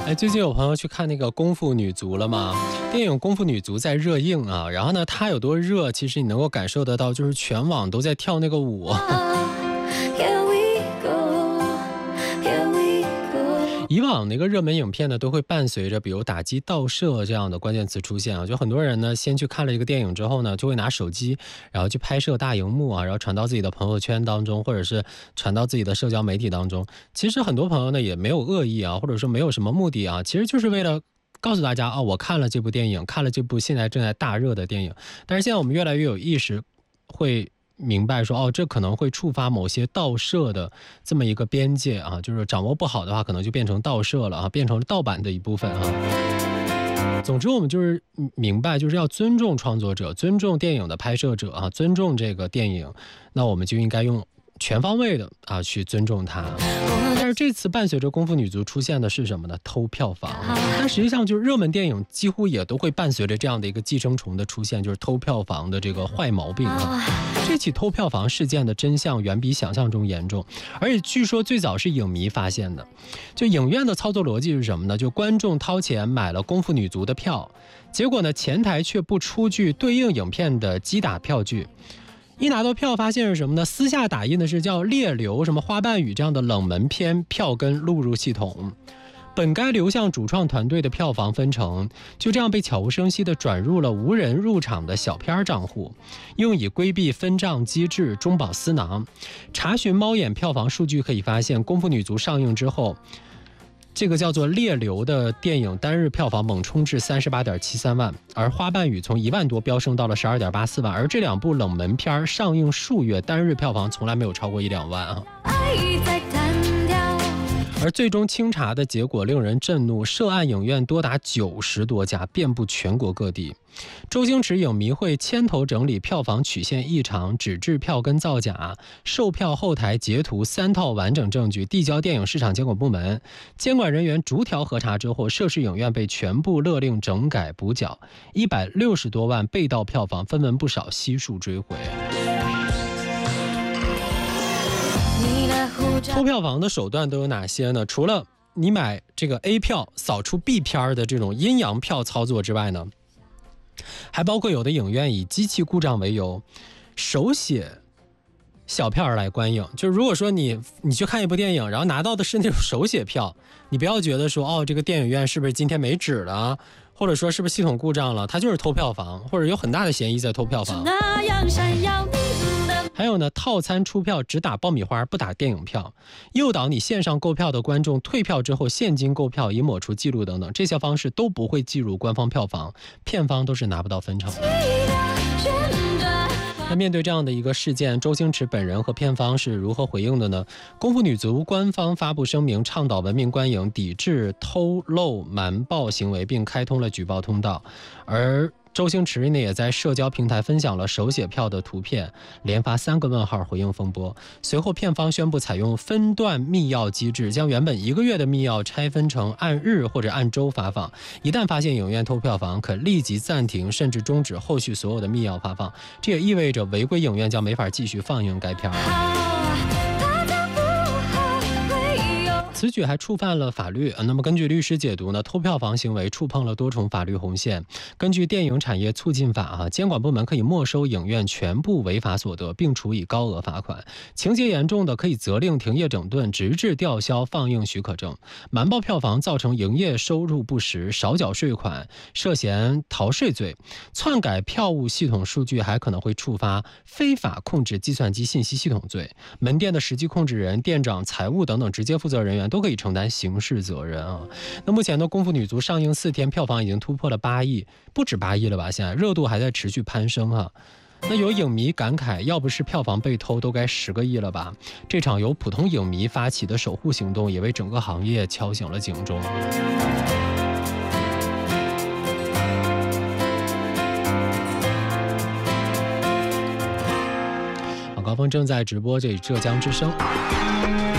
最近有朋友去看那个功夫女足了吗？电影功夫女足在热映啊，然后呢它有多热，其实你能够感受得到，就是全网都在跳那个舞。以往那个热门影片呢，都会伴随着比如打击盗摄这样的关键词出现啊，就很多人呢先去看了一个电影之后呢，就会拿手机然后去拍摄大荧幕啊，然后传到自己的朋友圈当中，或者是传到自己的社交媒体当中。其实很多朋友呢也没有恶意啊，或者说没有什么目的啊，其实就是为了告诉大家啊，我看了这部电影，看了这部现在正在大热的电影。但是现在我们越来越有意识，会明白说这可能会触发某些盗摄的这么一个边界啊，就是掌握不好的话，可能就变成盗摄了啊，变成了盗版的一部分啊。总之我们就是明白，就是要尊重创作者，尊重电影的拍摄者啊，尊重这个电影，那我们就应该用全方位的去尊重它。但是这次伴随着功夫女足出现的是什么呢？偷票房。但实际上就是热门电影几乎也都会伴随着这样的一个寄生虫的出现，就是偷票房的这个坏毛病啊。这起偷票房事件的真相远比想象中严重，而且据说最早是影迷发现的。就影院的操作逻辑是什么呢？就观众掏钱买了功夫女足的票，结果呢前台却不出具对应影片的机打票据。一拿到票发现是什么呢？私下打印的是叫猎流什么花瓣雨这样的冷门片票根录入系统，本该流向主创团队的票房分成就这样被悄无声息地转入了无人入场的小片账户，用以规避分账机制，中饱私囊。查询猫眼票房数据可以发现，功夫女足上映之后，这个叫做猎流的电影单日票房猛冲至 38.73 万，而花瓣雨从1万多飙升到了 12.84 万，而这两部冷门片上映数月单日票房从来没有超过1-2万啊。而最终清查的结果令人震怒，涉案影院多达90多家，遍布全国各地。周星驰影迷会牵头整理票房曲线异常，纸质票根造假，售票后台截图3套完整证据，递交电影市场监管部门。监管人员逐条核查之后，涉事影院被全部勒令整改补缴，160多万被盗票房分文不少悉数追回。偷票房的手段都有哪些呢？除了你买这个 A 票扫出 B 片的这种阴阳票操作之外呢，还包括有的影院以机器故障为由手写小票来观影。就如果说你去看一部电影，然后拿到的是那种手写票，你不要觉得说这个电影院是不是今天没纸了，或者说是不是系统故障了，它就是偷票房，或者有很大的嫌疑在偷票房。那样闪耀还有呢，套餐出票只打爆米花不打电影票，诱导你线上购票的观众退票之后现金购票以抹除记录等等，这些方式都不会计入官方票房，片方都是拿不到分成的。那面对这样的一个事件，周星驰本人和片方是如何回应的呢？功夫女足官方发布声明，倡导文明观影，抵制偷漏瞒报行为，并开通了举报通道。而周星驰呢也在社交平台分享了手写票的图片，连发3个问号回应风波。随后片方宣布采用分段密钥机制，将原本1个月的密钥拆分成按日或者按周发放，一旦发现影院偷票房，可立即暂停甚至终止后续所有的密钥发放。这也意味着违规影院将没法继续放映该片。此举还触犯了法律。那么根据律师解读呢，偷票房行为触碰了多重法律红线。根据电影产业促进法监管部门可以没收影院全部违法所得，并处以高额罚款。情节严重的可以责令停业整顿，直至吊销放映许可证。瞒报票房造成营业收入不实，少缴税款，涉嫌逃税罪。篡改票务系统数据还可能会触发非法控制计算机信息系统罪。门店的实际控制人、店长、财务等等直接负责人员都可以承担刑事责任啊。那目前的功夫女足上映4天，票房已经突破了8亿，不止8亿了吧？现在热度还在持续攀升哈。那有影迷感慨，要不是票房被偷，都该10个亿了吧？这场由普通影迷发起的守护行动，也为整个行业敲响了警钟。高峰正在直播，这里浙江之声。